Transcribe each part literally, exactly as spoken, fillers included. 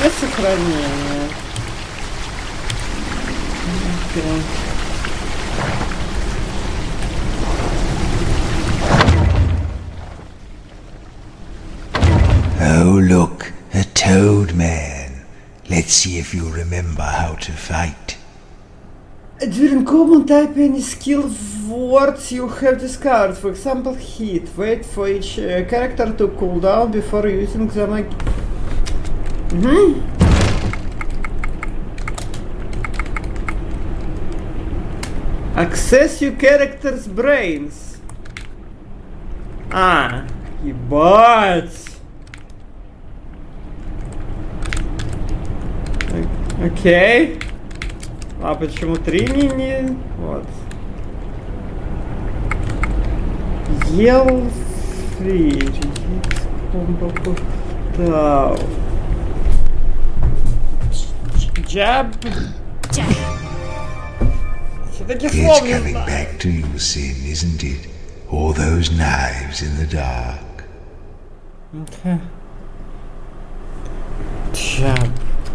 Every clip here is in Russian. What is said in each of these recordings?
Где сохранение? Okay. Oh, look, a toad man. Let's see if you remember how to fight. During common type any skill words you have discovered, for example, hit. Wait for each uh, character to cool down before using them again. Mm-hmm. Access your character's brains. А, ебать. Окей. А почему три не, не... Вот. Ел фри. Тау. Джаб. Все-таки It's слов не coming знаю. back to you, Sin, isn't it? All those knives in the dark. Okay. Джаб.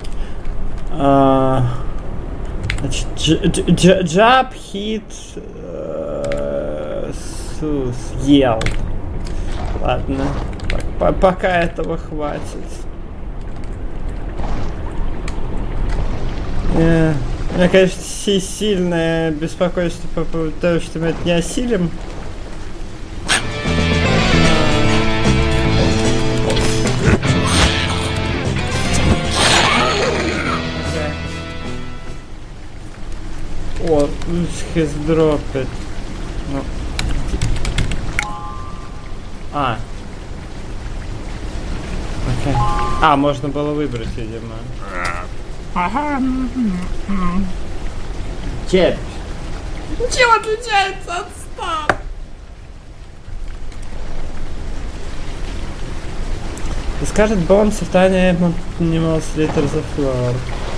А... Значит, джаб, хит, съел. Ладно, пока этого хватит. У меня, конечно, сильное беспокойство по поводу того, что мы это не осилим. О, has dropped it. Ну. А. Окей. А, можно было выбрать, видимо. Ага. Чем? Чем отличается от ста? Discarded bones of tiny animals litter the floor.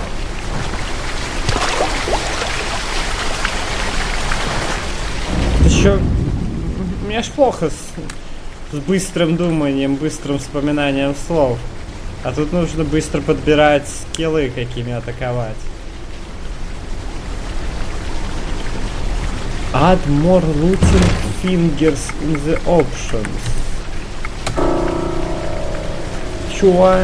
Еще... Мне аж плохо с... с быстрым думанием, быстрым вспоминанием слов. А тут нужно быстро подбирать скиллы, какими атаковать. Add more looting fingers in the options. Чё?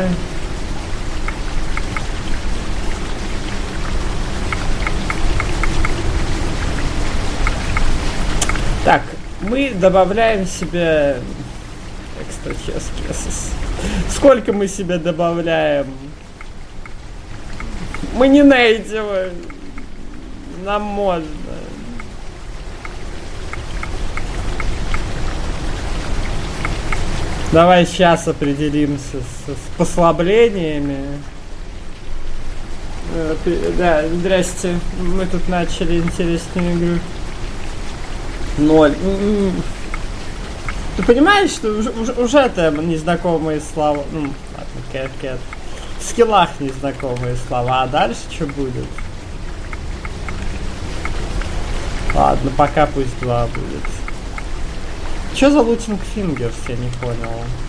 Так, мы добавляем себе экстра чес. Сколько мы себе добавляем? Мы не нейтивы. Нам можно. Давай сейчас определимся с, с послаблениями. Да, здрасте. Мы тут начали интересную игру. Ноль. Ты понимаешь, что уже, уже, уже там незнакомые слова. Ну, ладно, кэт, кэт. В скиллах незнакомые слова. А дальше что будет? Ладно, пока пусть два будет. Что за лутинг фингерс, я не понял.